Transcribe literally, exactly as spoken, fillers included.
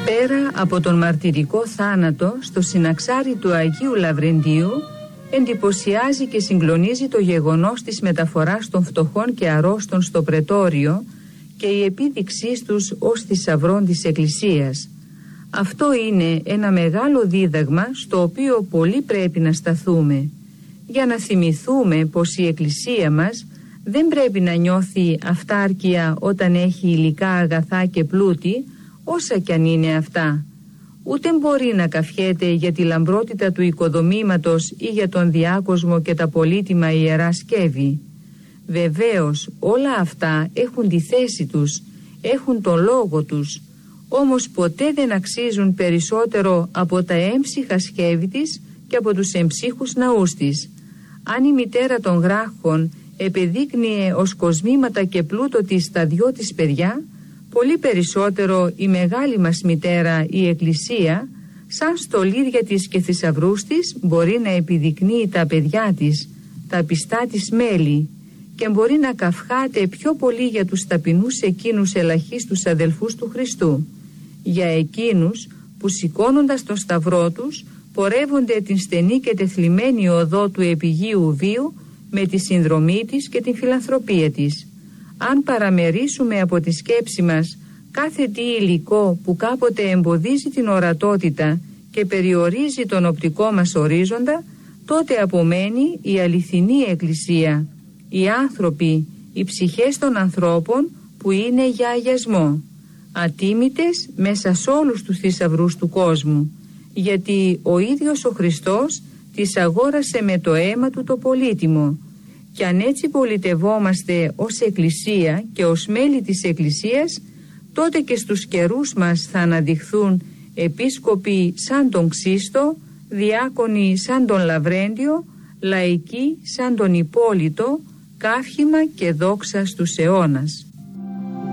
Πέρα από τον μαρτυρικό θάνατο στο συναξάρι του Αγίου Λαβρεντίου, εντυπωσιάζει και συγκλονίζει το γεγονός της μεταφοράς των φτωχών και αρρώστων στο πρετόριο και η επίδειξή τους ως θησαυρών της Εκκλησίας. Αυτό είναι ένα μεγάλο δίδαγμα στο οποίο πολύ πρέπει να σταθούμε, για να θυμηθούμε πως η Εκκλησία μας δεν πρέπει να νιώθει αυτάρκεια όταν έχει υλικά αγαθά και πλούτη, όσα κι αν είναι αυτά. Ούτε μπορεί να καυχέται για τη λαμπρότητα του οικοδομήματος ή για τον διάκοσμο και τα πολύτιμα ιερά σκεύη. Βεβαίως όλα αυτά έχουν τη θέση τους, έχουν τον λόγο τους, όμως ποτέ δεν αξίζουν περισσότερο από τα έμψυχα σκεύη της και από τους εμψύχους ναούς της. Αν η μητέρα των γράχων επεδείκνυε ως κοσμήματα και πλούτο της τα δυο της παιδιά, πολύ περισσότερο η μεγάλη μας μητέρα, η Εκκλησία, σαν στολίδια της και θησαυρούς της, μπορεί να επιδεικνύει τα παιδιά της, τα πιστά της μέλη, και μπορεί να καυχάται πιο πολύ για τους ταπεινούς εκείνους ελαχίστους αδελφούς του Χριστού, για εκείνους που σηκώνοντας τον σταυρό τους πορεύονται την στενή και τεθλιμμένη οδό του επιγείου βίου με τη συνδρομή της και την φιλανθρωπία της. Αν παραμερίσουμε από τη σκέψη μας κάθε τι υλικό που κάποτε εμποδίζει την ορατότητα και περιορίζει τον οπτικό μας ορίζοντα, τότε απομένει η αληθινή Εκκλησία, οι άνθρωποι, οι ψυχές των ανθρώπων που είναι για αγιασμό, ατίμητες μέσα σε όλους τους θησαυρούς του κόσμου, γιατί ο ίδιος ο Χριστός τις αγόρασε με το αίμα του το πολύτιμο. Κι αν έτσι πολιτευόμαστε ως Εκκλησία και ως μέλη της Εκκλησίας, τότε και στους καιρούς μας θα αναδειχθούν επίσκοποι σαν τον Ξίστο, διάκονοι σαν τον Λαβρέντιο, λαϊκοί σαν τον Υπόλιτο, καύχημα και δόξα στους αιώνας.